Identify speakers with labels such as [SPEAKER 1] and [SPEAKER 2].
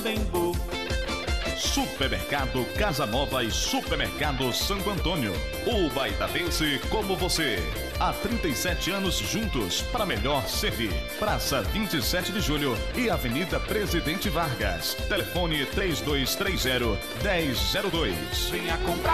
[SPEAKER 1] Pandembu.
[SPEAKER 2] Supermercado Casa Nova e Supermercado Santo Antônio. O baitatense como você. Há 37 anos juntos para melhor servir. Praça 27 de Julho e Avenida Presidente Vargas. Telefone 3230-1002.
[SPEAKER 1] Venha comprar.